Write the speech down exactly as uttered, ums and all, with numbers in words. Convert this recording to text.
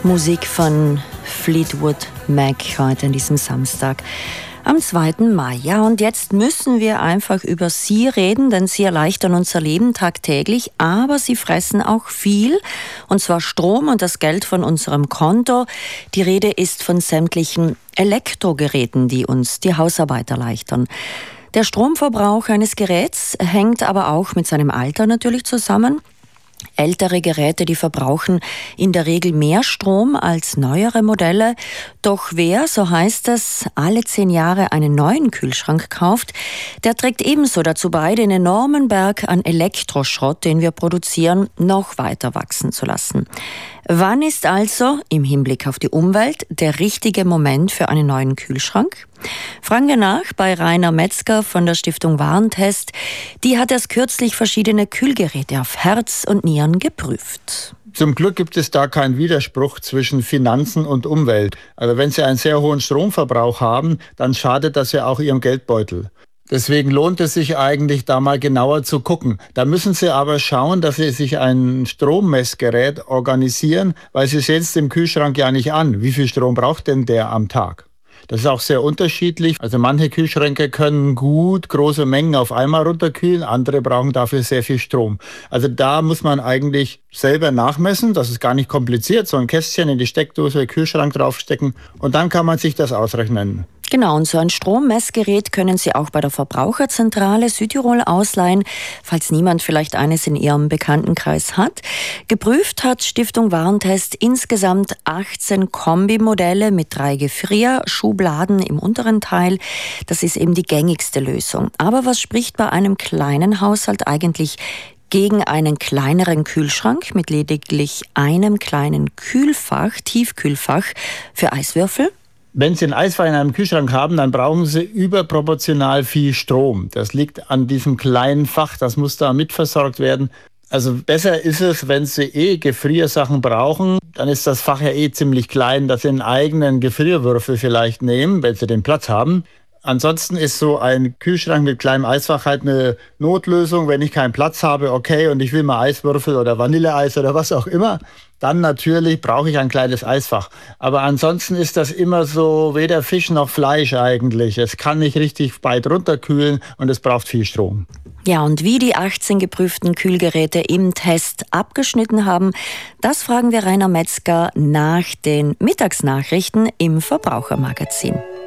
Musik von Fleetwood Mac heute an diesem Samstag am zweiten Mai. Ja, und jetzt müssen wir einfach über sie reden, denn sie erleichtern unser Leben tagtäglich, aber sie fressen auch viel, und zwar Strom und das Geld von unserem Konto. Die Rede ist von sämtlichen Elektrogeräten, die uns die Hausarbeit erleichtern. Der Stromverbrauch eines Geräts hängt aber auch mit seinem Alter natürlich zusammen. Ältere Geräte, die verbrauchen in der Regel mehr Strom als neuere Modelle. Doch wer, so heißt es, alle zehn Jahre einen neuen Kühlschrank kauft, der trägt ebenso dazu bei, den enormen Berg an Elektroschrott, den wir produzieren, noch weiter wachsen zu lassen. Wann ist also im Hinblick auf die Umwelt der richtige Moment für einen neuen Kühlschrank? Fragen wir nach bei Rainer Metzger von der Stiftung Warentest. Die hat erst kürzlich verschiedene Kühlgeräte auf Herz und Nieren geprüft. Zum Glück gibt es da keinen Widerspruch zwischen Finanzen und Umwelt. Also wenn Sie einen sehr hohen Stromverbrauch haben, dann schadet das ja auch Ihrem Geldbeutel. Deswegen lohnt es sich eigentlich, da mal genauer zu gucken. Da müssen Sie aber schauen, dass Sie sich ein Strommessgerät organisieren, weil Sie sehen es dem Kühlschrank ja nicht an. Wie viel Strom braucht denn der am Tag? Das ist auch sehr unterschiedlich. Also manche Kühlschränke können gut große Mengen auf einmal runterkühlen, andere brauchen dafür sehr viel Strom. Also da muss man eigentlich selber nachmessen. Das ist gar nicht kompliziert. So ein Kästchen in die Steckdose, Kühlschrank draufstecken und dann kann man sich das ausrechnen. Genau, und so ein Strommessgerät können Sie auch bei der Verbraucherzentrale Südtirol ausleihen, falls niemand vielleicht eines in Ihrem Bekanntenkreis hat. Geprüft hat Stiftung Warentest insgesamt achtzehn Kombimodelle mit drei Gefrierschubladen im unteren Teil. Das ist eben die gängigste Lösung. Aber was spricht bei einem kleinen Haushalt eigentlich gegen einen kleineren Kühlschrank mit lediglich einem kleinen Kühlfach, Tiefkühlfach für Eiswürfel? Wenn Sie ein Eisfach in einem Kühlschrank haben, dann brauchen Sie überproportional viel Strom. Das liegt an diesem kleinen Fach, das muss da mitversorgt werden. Also besser ist es, wenn Sie eh Gefriersachen brauchen, dann ist das Fach ja eh ziemlich klein, dass Sie einen eigenen Gefrierwürfel vielleicht nehmen, wenn Sie den Platz haben. Ansonsten ist so ein Kühlschrank mit kleinem Eisfach halt eine Notlösung. Wenn ich keinen Platz habe, okay, und ich will mal Eiswürfel oder Vanilleeis oder was auch immer, dann natürlich brauche ich ein kleines Eisfach. Aber ansonsten ist das immer so weder Fisch noch Fleisch eigentlich. Es kann nicht richtig weit runterkühlen und es braucht viel Strom. Ja, und wie die achtzehn geprüften Kühlgeräte im Test abgeschnitten haben, das fragen wir Rainer Metzger nach den Mittagsnachrichten im Verbrauchermagazin.